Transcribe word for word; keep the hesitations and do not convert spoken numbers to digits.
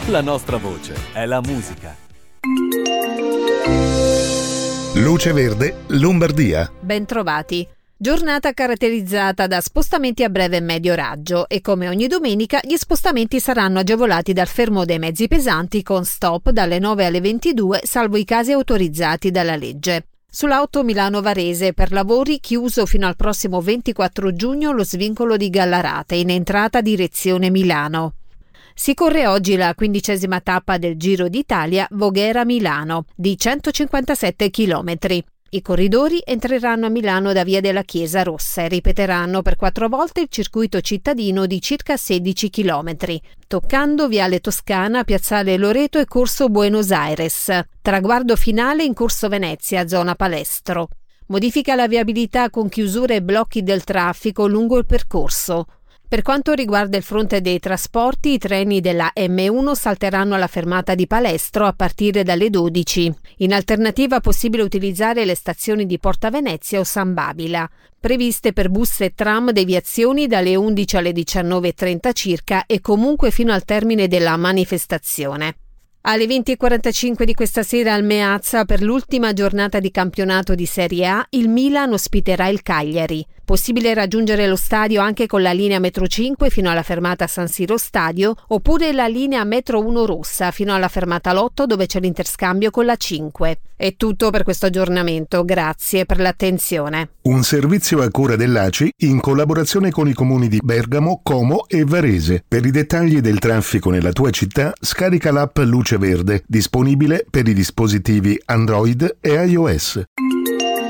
La nostra voce è la musica. Luce Verde, Lombardia. Bentrovati. Giornata caratterizzata da spostamenti a breve e medio raggio e come ogni domenica gli spostamenti saranno agevolati dal fermo dei mezzi pesanti con stop dalle nove alle ventidue salvo i casi autorizzati dalla legge. Sulla otto Milano-Varese per lavori chiuso fino al prossimo ventiquattro giugno lo svincolo di Gallarate in entrata direzione Milano. Si corre oggi la quindicesima tappa del Giro d'Italia Voghera-Milano di centocinquantasette chilometri. I corridori entreranno a Milano da Via della Chiesa Rossa e ripeteranno per quattro volte il circuito cittadino di circa sedici chilometri, toccando Viale Toscana, Piazzale Loreto e Corso Buenos Aires. Traguardo finale in Corso Venezia, zona Palestro. Modifica la viabilità con chiusure e blocchi del traffico lungo il percorso. Per quanto riguarda il fronte dei trasporti, i treni della emme uno salteranno alla fermata di Palestro a partire dalle dodici. In alternativa è possibile utilizzare le stazioni di Porta Venezia o San Babila, previste per bus e tram deviazioni dalle undici alle diciannove e trenta circa e comunque fino al termine della manifestazione. Alle venti e quarantacinque di questa sera al Meazza, per l'ultima giornata di campionato di Serie A, il Milan ospiterà il Cagliari. Possibile raggiungere lo stadio anche con la linea metro cinque fino alla fermata San Siro Stadio, oppure la linea metro uno rossa fino alla fermata Lotto dove c'è l'interscambio con la cinque. È tutto per questo aggiornamento, grazie per l'attenzione. Un servizio a cura dell'A C I in collaborazione con i comuni di Bergamo, Como e Varese. Per i dettagli del traffico nella tua città, scarica l'app Luce Verde, disponibile per i dispositivi Android e iOS.